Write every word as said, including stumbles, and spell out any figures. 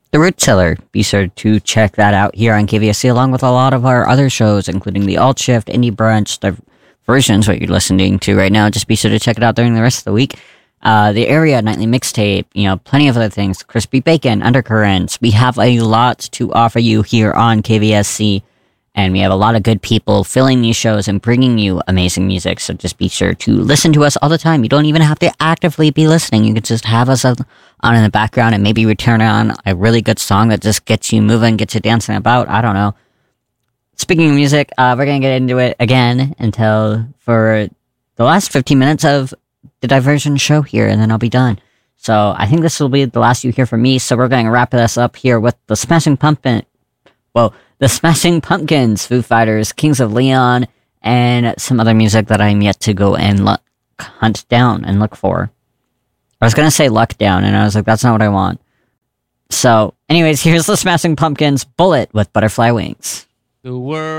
The Root Tiller. Be sure to check that out here on K V S C, along with a lot of our other shows, including the Alt Shift, Indie Brunch, the versions, what you're listening to right now. Just be sure to check it out during the rest of the week. Uh, the Area Nightly Mixtape, you know, plenty of other things. Crispy Bacon, Undercurrents. We have a lot to offer you here on K V S C. And we have a lot of good people filling these shows and bringing you amazing music. So just be sure to listen to us all the time. You don't even have to actively be listening. You can just have us on in the background and maybe return on a really good song that just gets you moving, gets you dancing about. I don't know. Speaking of music, uh, we're going to get into it again until for the last fifteen minutes of the Diversion show here, and then I'll be done. So I think this will be the last you hear from me. So we're going to wrap this up here with the Smashing Pumpkin. Whoa. The Smashing Pumpkins, Foo Fighters, Kings of Leon, and some other music that I'm yet to go and look, hunt down and look for. I was going to say luck down, and I was like, that's not what I want. So, anyways, here's the Smashing Pumpkins, Bullet with Butterfly Wings. The world.